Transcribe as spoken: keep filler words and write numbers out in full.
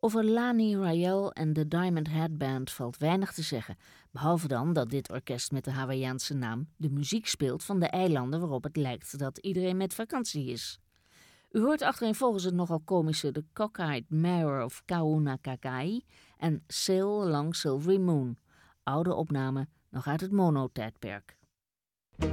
Over Lani Royale en de Diamond Head Band valt weinig te zeggen, behalve dan dat dit orkest met de Hawaïaanse naam de muziek speelt van de eilanden waarop het lijkt dat iedereen met vakantie is. U hoort achtereenvolgens het nogal komische The Cockeyed Mare of Kaunakakai en Sail Along Silvery Moon, oude opname nog uit het mono-tijdperk.